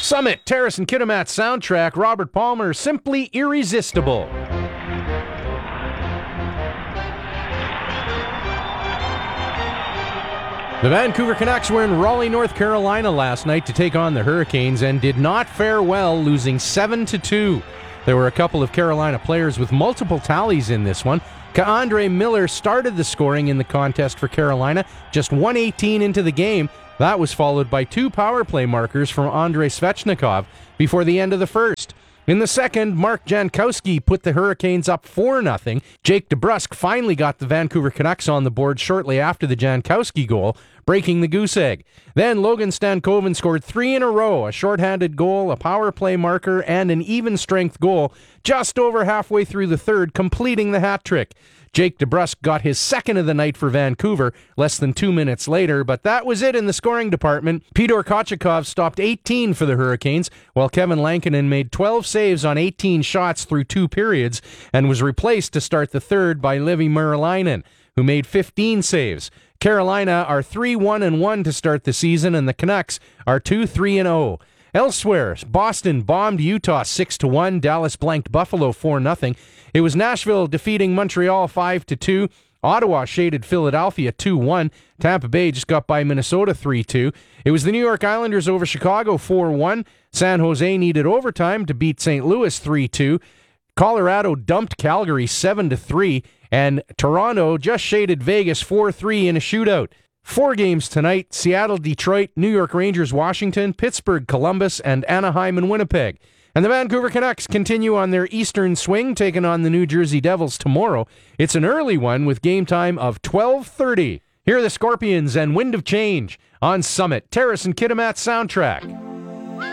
Summit, Terrace and Kitimat soundtrack, Robert Palmer, Simply Irresistible. The Vancouver Canucks were in Raleigh, North Carolina last night to take on the Hurricanes and did not fare well, losing 7-2. There were a couple of Carolina players with multiple tallies in this one. K'Andre Miller started the scoring in the contest for Carolina, just 1:18 into the game. That was followed by 2 power play markers from Andrei Svechnikov before the end of the first. In the second, Mark Jankowski put the Hurricanes up 4-0. Jake DeBrusk finally got the Vancouver Canucks on the board shortly after the Jankowski goal, breaking the goose egg. Then Logan Stankoven scored 3 in a row, a shorthanded goal, a power play marker, and an even-strength goal just over halfway through the third, completing the hat trick. Jake DeBrusk got his second of the night for Vancouver less than 2 minutes later, but that was it in the scoring department. Pyotr Kochetkov stopped 18 for the Hurricanes, while Kevin Lankinen made 12 saves on 18 shots through 2 periods and was replaced to start the third by Levi Merilainen, who made 15 saves. Carolina are 3-1-1 to start the season, and the Canucks are 2-3-0. Elsewhere, Boston bombed Utah 6-1. Dallas blanked Buffalo 4-0. It was Nashville defeating Montreal 5-2. Ottawa shaded Philadelphia 2-1. Tampa Bay just got by Minnesota 3-2. It was the New York Islanders over Chicago 4-1. San Jose needed overtime to beat St. Louis 3-2. Colorado dumped Calgary 7-3. And Toronto just shaded Vegas 4-3 in a shootout. 4 games tonight: Seattle, Detroit, New York Rangers, Washington, Pittsburgh, Columbus, and Anaheim and Winnipeg. And the Vancouver Canucks continue on their eastern swing, taking on the New Jersey Devils tomorrow. It's an early one with game time of 12:30. Here are the Scorpions and Wind of Change on Summit, Terrace and Kitimat soundtrack.